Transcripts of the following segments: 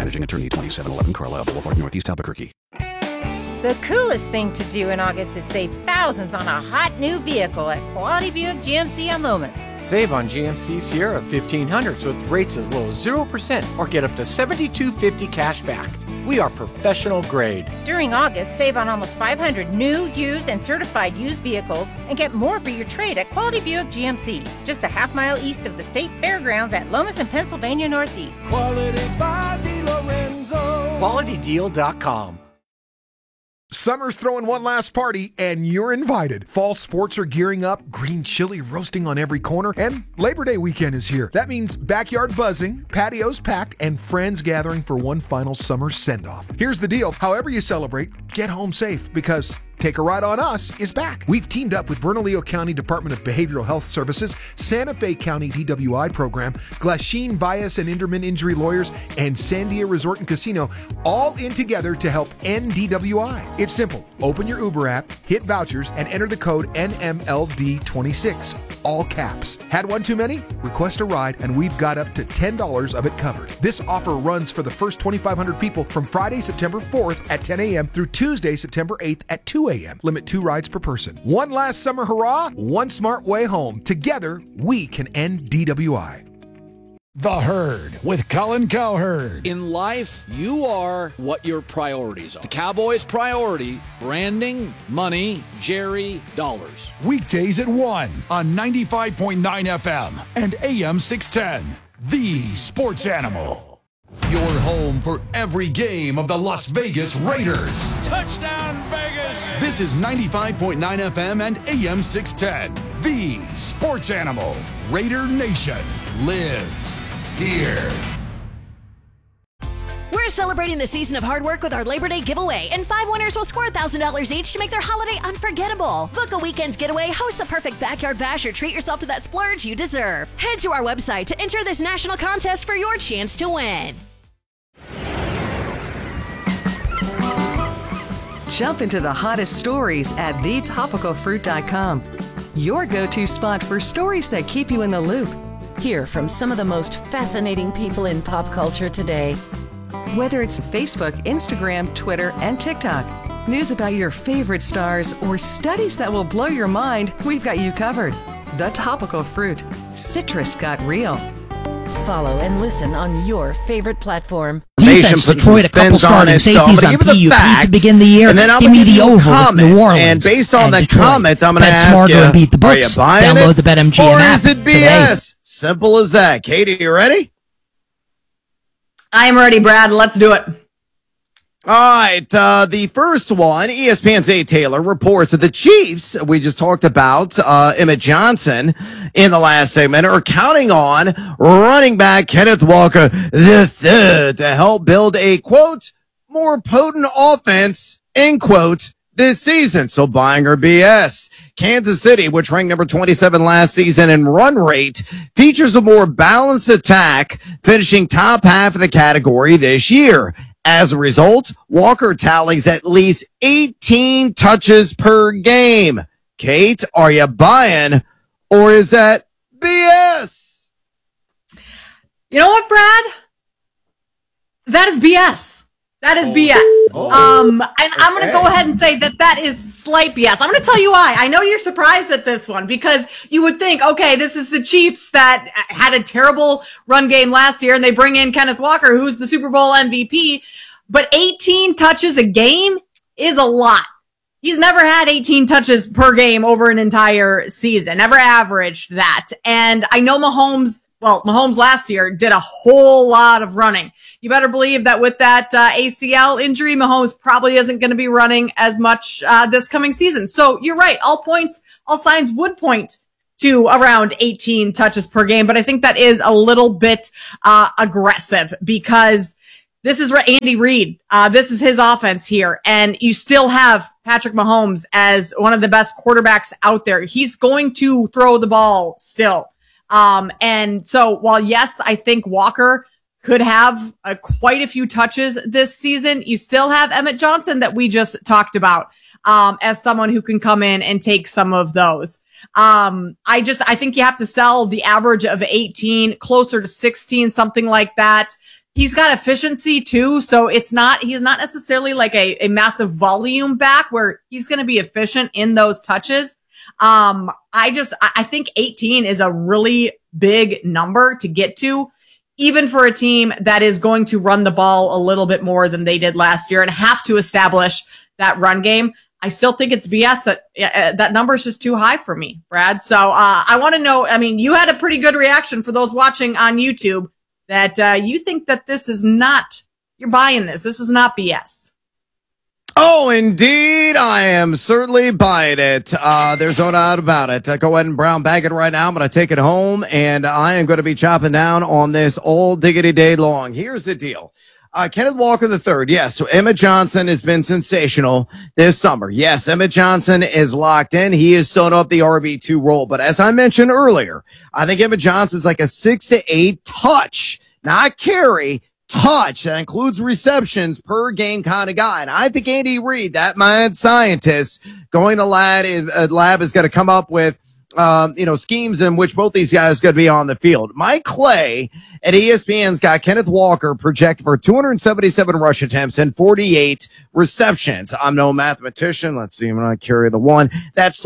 Managing Attorney, 2711 Carlisle Boulevard, Northeast Albuquerque. The coolest thing to do in August is save thousands on a hot new vehicle at Quality Buick GMC on Loomis. Save on GMC Sierra 1500 with rates as low as 0% or get up to $72.50 cash back. We are professional grade. During August, save on almost 500 new, used, and certified used vehicles and get more for your trade at Quality Buick GMC, just a half-mile east of the State Fairgrounds at Lomas and Pennsylvania Northeast. Quality by DiLorenzo. QualityDeal.com. Summer's throwing one last party, and you're invited. Fall sports are gearing up, green chili roasting on every corner, and Labor Day weekend is here. That means backyard buzzing, patios packed, and friends gathering for one final summer send-off. Here's the deal. However you celebrate, get home safe, because Take a Ride on Us is back. We've teamed up with Bernalillo County Department of Behavioral Health Services, Santa Fe County DWI program, Glasheen Bias and Inderman Injury Lawyers, and Sandia Resort and Casino, all in together to help end DWI. It's simple. Open your Uber app, hit vouchers, and enter the code NMLD26. All caps. Had one too many? Request a ride, and we've got up to $10 of it covered. This offer runs for the first 2,500 people from Friday, September 4th at 10 a.m. through Tuesday, September 8th at 2 a.m. Limit 2 rides per person. One last summer hurrah, one smart way home. Together, we can end DWI. The Herd with Colin Cowherd. In life, you are what your priorities are. The Cowboys' priority, branding, money, Jerry, dollars. Weekdays at 1 on 95.9 FM and AM 610. The Sports Animal. Your home for every game of the Las Vegas Raiders. Touchdown, Vegas! This is 95.9 FM and AM 610. The Sports Animal. Raider Nation lives here. We're celebrating the season of hard work with our Labor Day giveaway, and 5 winners will score $1,000 each to make their holiday unforgettable. Book a weekend getaway, host the perfect backyard bash, or treat yourself to that splurge you deserve. Head to our website to enter this national contest for your chance to win. Jump into the hottest stories at thetopicalfruit.com. Your go-to spot for stories that keep you in the loop. Hear from some of the most fascinating people in pop culture today. Whether it's Facebook, Instagram, Twitter, and TikTok, news about your favorite stars, or studies that will blow your mind, we've got you covered. The Topical Fruit. Citrus got real. Follow and listen on your favorite platform. Defense destroyed a couple starting safeties on PUP to begin the year. And then I'm give me the over with New Orleans. And based on the Detroit. comment, I'm going to ask smarter you, and beat the books. Are you buying Download it, the BetMGM or app is it BS? today. Simple as that. Katie, you ready? I'm ready, Brad. Let's do it. All right, the first one, ESPN's Zay Taylor reports that the Chiefs, we just talked about, Emmett Johnson in the last segment, are counting on running back Kenneth Walker III to help build a, quote, more potent offense, end quote, this season. So buying or BS. Kansas City, which ranked number 27 last season in run rate, features a more balanced attack, finishing top half of the category this year. As a result, Walker tallies at least 18 touches per game. Kate, are you buying, or is that BS? You know what, Brad? That is BS. That is BS. And I'm going to go ahead and say that is slight BS. I'm going to tell you why. I know you're surprised at this one because you would think, okay, this is the Chiefs that had a terrible run game last year and they bring in Kenneth Walker, who's the Super Bowl MVP. But 18 touches a game is a lot. He's never had 18 touches per game over an entire season, never averaged that. And I know Mahomes last year did a whole lot of running. You better believe that with that ACL injury, Mahomes probably isn't going to be running as much this coming season. So you're right. All signs would point to around 18 touches per game. But I think that is a little bit aggressive because this is Andy Reid. This is his offense here. And you still have Patrick Mahomes as one of the best quarterbacks out there. He's going to throw the ball still. And so while yes, I think Walker could have quite a few touches this season, you still have Emmett Johnson that we just talked about, as someone who can come in and take some of those. I think you have to sell the average of 18 closer to 16, something like that. he's got efficiency too. So he's not necessarily like a massive volume back where he's going to be efficient in those touches. I think 18 is a really big number to get to, even for a team that is going to run the ball a little bit more than they did last year and have to establish that run game. I still think it's BS that number is just too high for me, Brad. So I want to know, I mean, you had a pretty good reaction for those watching on YouTube that you think that this is not, you're buying this. This is not BS. Oh, indeed. I am certainly buying it. There's no doubt about it. Go ahead and brown bag it right now. I'm going to take it home, and I am going to be chopping down on this all diggity day long. Here's the deal. Kenneth Walker III. Yes. So Emmett Johnson has been sensational this summer. Yes. Emmett Johnson is locked in. He has sewn up the RB2 role. But as I mentioned earlier, I think Emmett Johnson's like a 6 to 8 touch, not carry, touch that includes receptions per game kind of guy. And I think Andy Reid, that mad scientist, going to lab is going to come up with schemes in which both these guys are going to be on the field. Mike Clay at ESPN's got Kenneth Walker projected for 277 rush attempts and 48 receptions. I'm no mathematician. Let's see. I'm going to carry the one. That's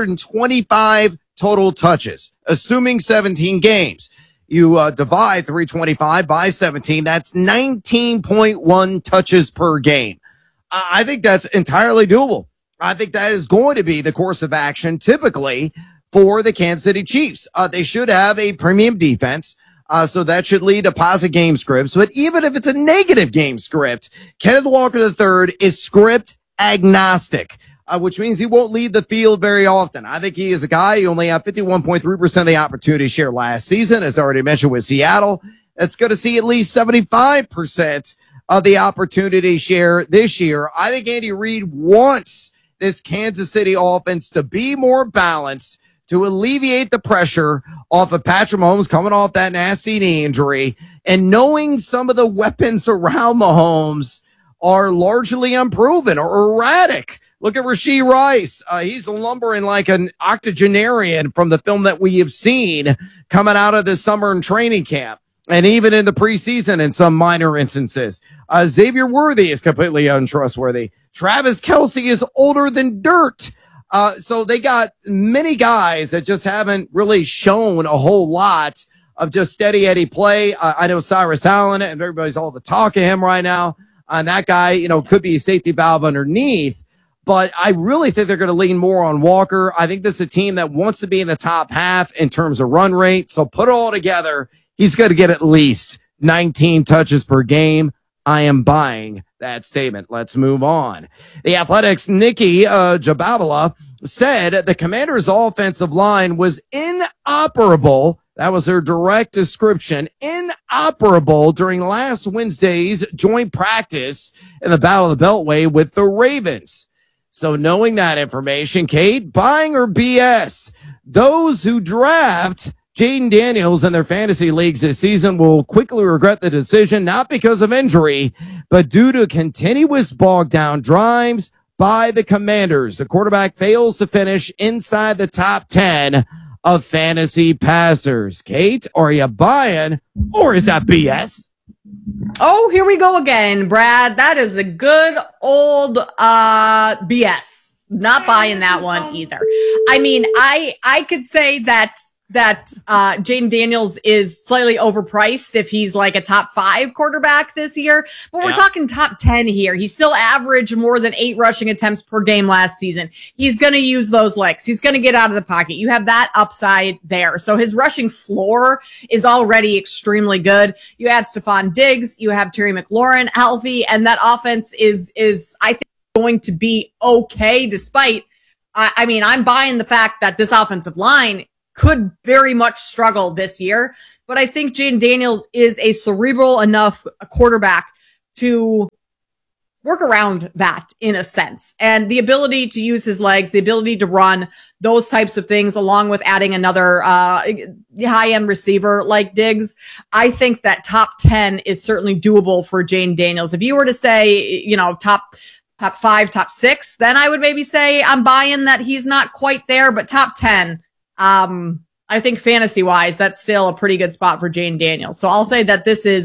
325 total touches, assuming 17 games. You divide 325 by 17. That's 19.1 touches per game. I think that's entirely doable. I think that is going to be the course of action typically for the Kansas City Chiefs. They should have a premium defense, so that should lead to positive game scripts. But even if it's a negative game script, Kenneth Walker III is script agnostic, which means he won't lead the field very often. I think he is a guy who only had 51.3% of the opportunity share last season, as already mentioned with Seattle. That's going to see at least 75% of the opportunity share this year. I think Andy Reid wants this Kansas City offense to be more balanced, to alleviate the pressure off of Patrick Mahomes coming off that nasty knee injury, and knowing some of the weapons around Mahomes are largely unproven or erratic. Look at Rashee Rice. He's lumbering like an octogenarian from the film that we have seen coming out of the summer and training camp, and even in the preseason in some minor instances. Xavier Worthy is completely untrustworthy. Travis Kelce is older than dirt. So they got many guys that just haven't really shown a whole lot of just steady Eddie play. I know Cyrus Allen, and everybody's all the talk of him right now. And that guy, could be a safety valve underneath. But I really think they're going to lean more on Walker. I think this is a team that wants to be in the top half in terms of run rate. So put it all together, he's going to get at least 19 touches per game. I am buying that statement. Let's move on. The Athletics' Nikki Jababala said the Commanders' offensive line was inoperable. That was their direct description. Inoperable during last Wednesday's joint practice in the Battle of the Beltway with the Ravens. So knowing that information, Kate, buying or BS? Those who draft Jayden Daniels in their fantasy leagues this season will quickly regret the decision, not because of injury, but due to continuous bogged down drives by the Commanders. The quarterback fails to finish inside the top 10 of fantasy passers. Kate, are you buying, or is that BS? Oh, here we go again, Brad. That is a good old BS. Not buying that one either. I mean, I could say that Jayden Daniels is slightly overpriced if he's like a top 5 quarterback this year, but we're talking top 10 here. He still averaged more than 8 rushing attempts per game last season. He's going to use those legs. He's going to get out of the pocket. You have that upside there. So his rushing floor is already extremely good. You add Stephon Diggs, you have Terry McLaurin healthy, and that offense is I think going to be okay despite, I mean, I'm buying the fact that this offensive line could very much struggle this year, but I think Jayden Daniels is a cerebral enough quarterback to work around that in a sense. And the ability to use his legs, the ability to run, those types of things, along with adding another high-end receiver like Diggs, I think that top 10 is certainly doable for Jayden Daniels. If you were to say, top 5, top 6, then I would maybe say I'm buying that he's not quite there, but top 10, I think fantasy wise, that's still a pretty good spot for Jayden Daniels. So I'll say that this is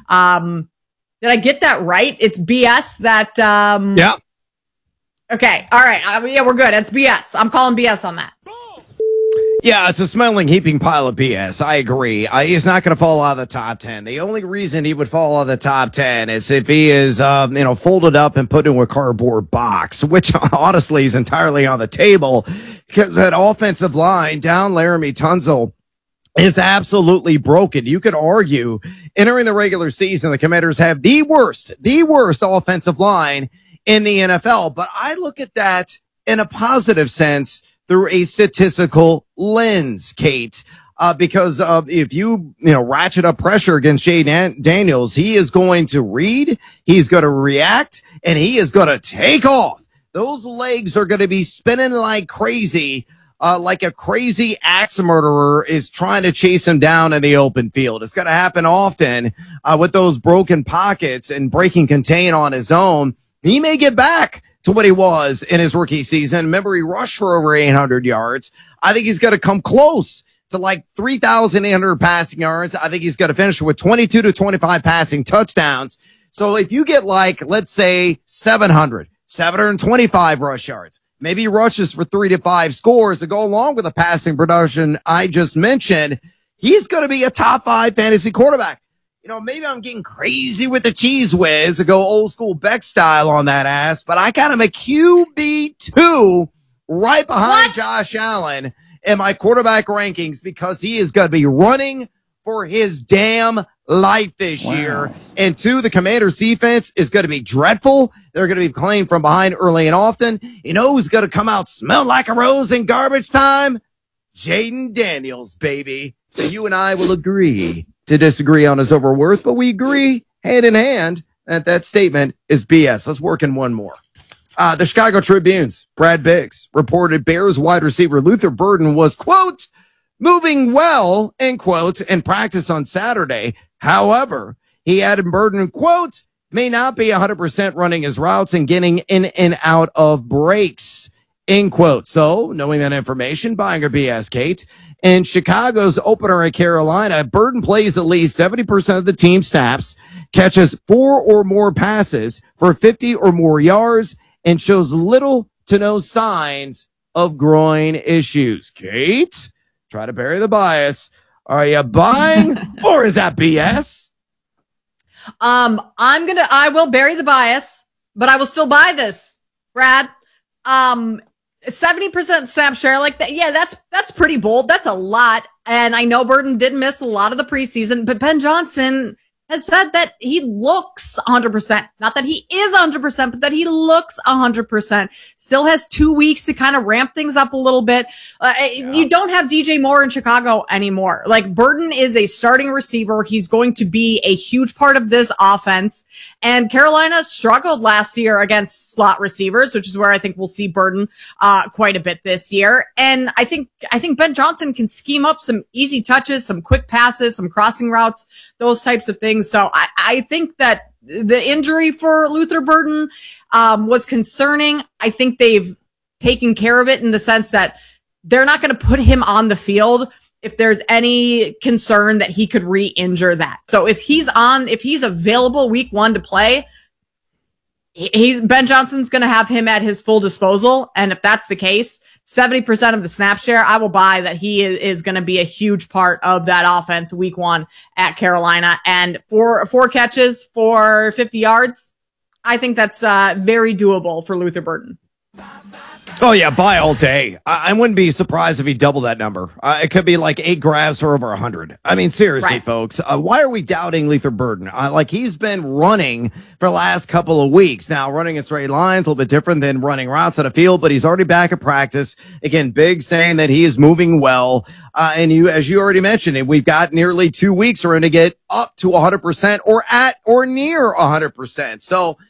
Did I get that right? It's BS that, yeah. Okay. All right. Yeah, we're good. It's BS. I'm calling BS on that. Yeah, it's a smelling, heaping pile of BS. I agree. He's not going to fall out of the top 10. The only reason he would fall out of the top 10 is if he is, folded up and put into a cardboard box, which honestly is entirely on the table because that offensive line down Laramie Tunsil is absolutely broken. You could argue entering the regular season, the Commanders have the worst offensive line in the NFL. But I look at that in a positive sense through a statistical lens, Kate, because if you ratchet up pressure against Jayden Daniels, he is going to read, he's going to react, and he is going to take off. Those legs are going to be spinning like crazy, like a crazy axe murderer is trying to chase him down in the open field. It's going to happen often with those broken pockets and breaking contain on his own. He may get back to what he was in his rookie season. Remember, he rushed for over 800 yards. I think he's going to come close to like 3,800 passing yards. I think he's going to finish with 22 to 25 passing touchdowns. So if you get like, let's say 725 rush yards, maybe he rushes for 3 to 5 scores to go along with the passing production I just mentioned, he's going to be a top 5 fantasy quarterback. Maybe I'm getting crazy with the cheese whiz to go old school Beck style on that ass, but I got him a QB2 right behind Josh Allen in my quarterback rankings because he is going to be running for his damn life this year. And 2, the Commanders defense is going to be dreadful. They're going to be playing from behind early and often. You know who's going to come out smell like a rose in garbage time? Jayden Daniels, baby. So you and I will agree to disagree on his overworth, but we agree hand in hand that statement is BS. Let's work in one more. The Chicago Tribune's Brad Biggs reported Bears wide receiver Luther Burden was, quote, moving well, end quote, in practice on Saturday. However, he added Burden, quote, may not be 100% running his routes and getting in and out of breaks, end quote. So, knowing that information, buying or BS, Kate, in Chicago's opener at Carolina, Burden plays at least 70% of the team snaps, catches 4 or more passes for 50 or more yards, and shows little to no signs of groin issues. Kate, try to bury the bias. Are you buying or is that BS? I will bury the bias, but I will still buy this, Brad. 70% snap share like that. Yeah, that's pretty bold. That's a lot. And I know Burden did miss a lot of the preseason, but Ben Johnson has said that he looks 100%. Not that he is 100%, but that he looks 100%. Still has 2 weeks to kind of ramp things up a little bit. You don't have DJ Moore in Chicago anymore. Like, Burden is a starting receiver. He's going to be a huge part of this offense. And Carolina struggled last year against slot receivers, which is where I think we'll see Burden quite a bit this year. And I think Ben Johnson can scheme up some easy touches, some quick passes, some crossing routes, those types of things. So I think that the injury for Luther Burden was concerning. I think they've taken care of it in the sense that they're not going to put him on the field if there's any concern that he could re-injure that. So if he's available week 1 to play, Ben Johnson's going to have him at his full disposal. And if that's the case, 70% of the snap share, I will buy that he is going to be a huge part of that offense week 1 at Carolina. And four catches for 50 yards, I think that's very doable for Luther Burden. Oh, yeah, buy all day. I wouldn't be surprised if he doubled that number. It could be like 8 grabs for over 100. I mean, seriously, right, folks, why are we doubting Luther Burden? He's been running for the last couple of weeks. Now, running in straight lines, a little bit different than running routes on the field, but he's already back at practice. Again, Big saying that he is moving well. And as you already mentioned, we've got nearly 2 weeks for him to get up to 100% or at or near 100%. So